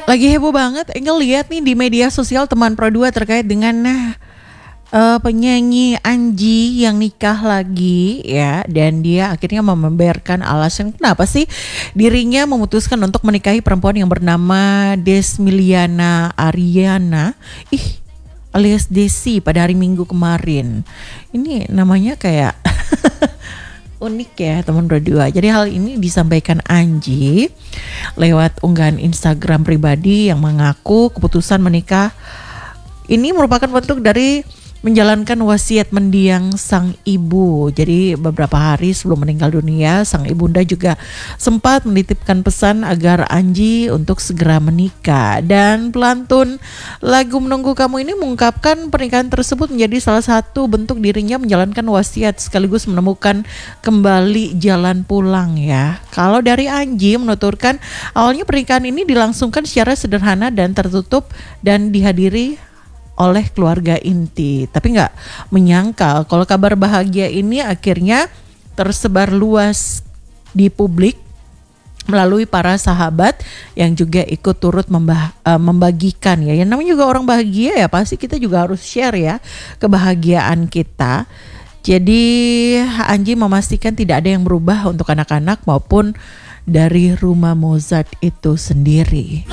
Lagi heboh banget ngeliat nih di media sosial teman Pro 2 terkait dengan penyanyi Anji yang nikah lagi ya, dan dia akhirnya membeberkan alasan kenapa sih dirinya memutuskan untuk menikahi perempuan yang bernama Desmiliana Ariana alias Desi pada hari Minggu kemarin. Ini namanya kayak unik ya teman berdua. Jadi hal ini disampaikan Anji lewat unggahan Instagram pribadi yang mengaku keputusan menikah ini merupakan bentuk dari menjalankan wasiat mendiang sang ibu. Jadi beberapa hari sebelum meninggal dunia, sang ibunda juga sempat menitipkan pesan agar Anji untuk segera menikah. Dan pelantun lagu Menunggu Kamu ini mengungkapkan pernikahan tersebut menjadi salah satu bentuk dirinya menjalankan wasiat sekaligus menemukan kembali jalan pulang ya. Kalau dari Anji menuturkan awalnya pernikahan ini dilangsungkan secara sederhana dan tertutup dan dihadiri oleh keluarga inti, tapi nggak menyangka kalau kabar bahagia ini akhirnya tersebar luas di publik melalui para sahabat yang juga ikut turut membagikan ya. Yang namanya juga orang bahagia ya, pasti kita juga harus share ya kebahagiaan kita. Jadi Anji memastikan tidak ada yang berubah untuk anak-anak maupun dari rumah Mozart itu sendiri.